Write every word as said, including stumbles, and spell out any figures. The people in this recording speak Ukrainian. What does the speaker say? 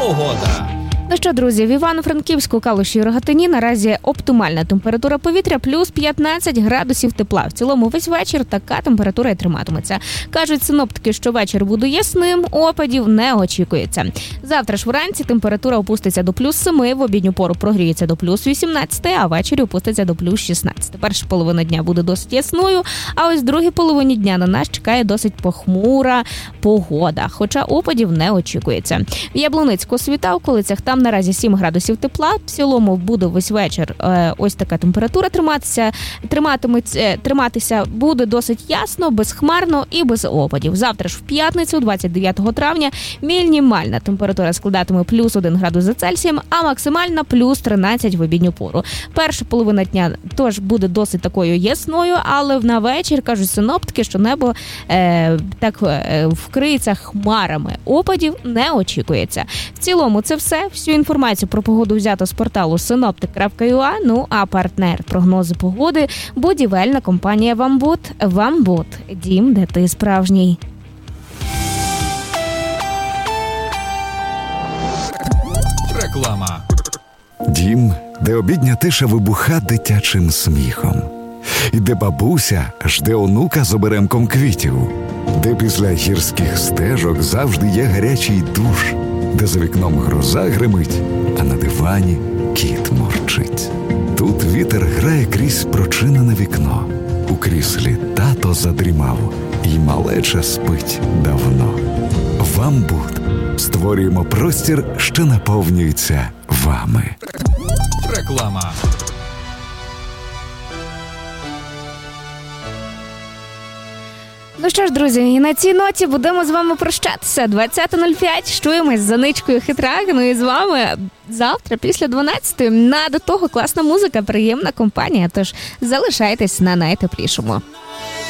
погода. Ну що, друзі, в Івано-Франківську, Калуші і Рогатині наразі оптимальна температура повітря плюс п'ятнадцять градусів тепла. В цілому весь вечір така температура і триматиметься. Кажуть синоптики, що вечір буде ясним, опадів не очікується. Завтра ж вранці температура опуститься до плюс семи, в обідню пору прогріється до плюс вісімнадцяти, а ввечері опуститься до плюс шістнадцяти. Перша половина дня буде досить ясною, а ось в другій половині дня на нас чекає досить похмура погода, хоча опадів не очікується. В Яблуницьку, Світавку, Лицях там наразі сім градусів тепла. В цілому буде весь вечір е, ось така температура триматися, триматиметься, триматися буде досить ясно, безхмарно і без опадів. Завтра ж в п'ятницю, двадцять дев'ятого травня, мінімальна температура складатиме плюс один градус за Цельсієм, а максимальна плюс тринадцять в обідню пору. Перша половина дня тож буде досить такою ясною, але на вечір, кажуть синоптики, що небо е, так е, вкриється хмарами. Опадів не очікується. В цілому це все. Всю інформацію про погоду взято з порталу синоптик крапка ю а, ну а партнер прогнози погоди – будівельна компанія «Вамбут». «Вамбут» – дім, де ти справжній. Реклама. Дім, де обідня тиша вибуха дитячим сміхом. І де бабуся жде онука з оберемком квітів. Де після гірських стежок завжди є гарячий душ. Де за вікном гроза гримить, а на дивані кіт мурчить. Тут вітер грає крізь прочинене вікно. У кріслі тато задрімав, і малеча спить давно. «Вамбут» створюємо простір, що наповнюється вами. Реклама. Ну що ж, друзі, і на цій ноті будемо з вами прощатися. двадцята нуль п'ять, чуємось за Ничкою Хитрак, ну і з вами завтра після дванадцятої. На до того класна музика, приємна компанія, тож залишайтесь на найтеплішому.